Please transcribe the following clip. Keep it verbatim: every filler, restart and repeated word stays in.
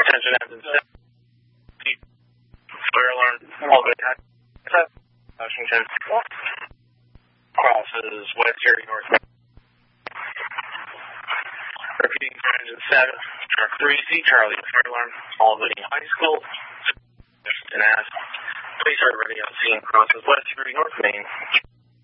Attention engine seven. Fire alarm. All good. Washington. Crosses West Erie North. Repeating for engine seven. Truck three C Charlie. Fire alarm. Albany High School. And ask. Please start ready on scene. Crosses West Erie North Main.